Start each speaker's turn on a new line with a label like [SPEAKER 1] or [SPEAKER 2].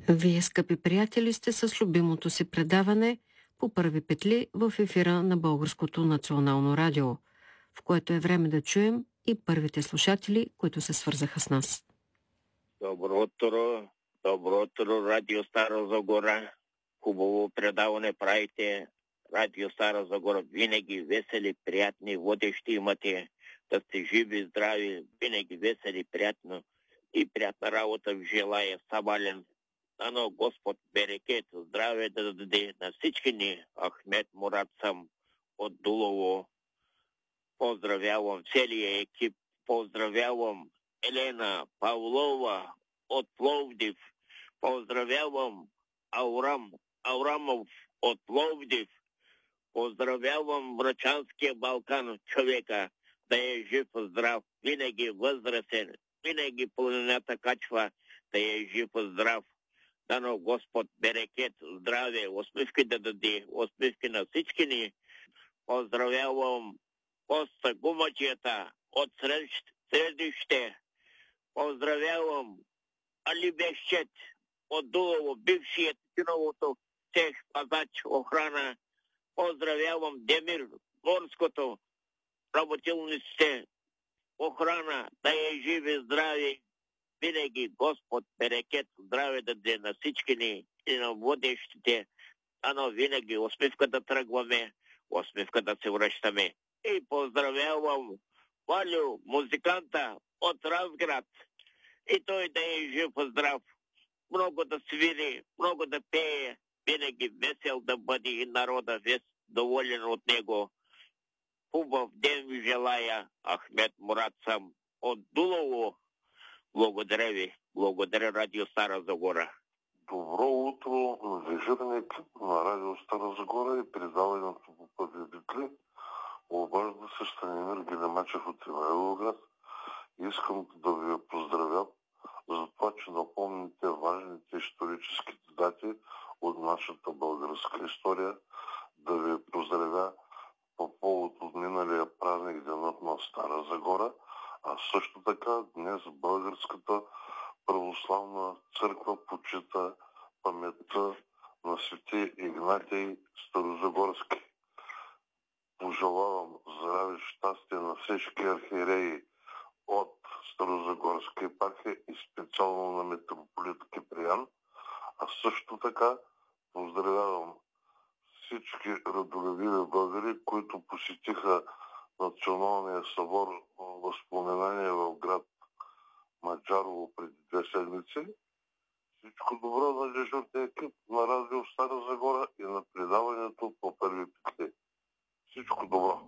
[SPEAKER 1] Вие, скъпи приятели, сте с любимото си предаване по първи петли в ефира на Българското национално радио, в което е време да чуем и първите слушатели, които се свързаха с нас.
[SPEAKER 2] Добро утро, Радио Стара Загора. Хубаво предаване правите. Радио Стара Загора винаги весели, приятни, водещи имате. Да сте живи, здрави, винаги весели, приятно и приятна работа ви желая. Сабален. Дано Господ берекет, здраве да даде на всички ни. Ахмед Мурат съм от Дулово. Поздравявам целия екип. Поздравявам Елена Павлова от Пловдив. Поздравявам Аурамов от Пловдив. Поздравявам Врачанския Балкан, човека, да е жив, здрав, винаги възрастен, винаги планината качва, да е жив, здрав. Дано Господ берекет, здраве, усмивки да даде, усмивки на всички ни. Поздравявам Коста Гумачията от Средище. Поздравявам Али Бещет от Дулово, бившият Тиновото цех, пазач, охрана. Поздравявам Демир Горското, работилниците, охрана, да е живи, здрави. Винаги Господ берекет, здраве да даде на всички ни и на водещите. Ано винаги усмивка да тръгваме, усмивка да се връщаме. И поздравявам Валю, музиканта от Разград. И той да е жив, здрав, много да свири, много да пее, винаги весел да бъде и народа доволен от него. Хубав ден ви желая, Ахмед Мурат съм от Дулово. Благодаря ви. Благодаря, Радио Стара Загора.
[SPEAKER 3] Добро утро на дежурния екип на Радио Стара Загора и предаването по първи битли. Обажда се Станимир Гелемачев от Ивайловград. Искам да ви поздравя за това, че напомните важните исторически дати от нашата българска история. Да ви поздравя по повод от миналия празник Денът на Стара Загора, а също така днес Българската православна църква почита паметта на свети Игнатий Старозагорски. Пожелавам здраве, щастие на всички архиереи от Старозагорска епархия и специално на митрополит Киприян, а също така поздравявам всички родолюбиви българи, които посетиха Националния събор възпоменание в град Маджарово преди 2 седмици. Всичко добро на дежурния екип на Радио Стара Загора и на предаването по първи петли. Всичко добро!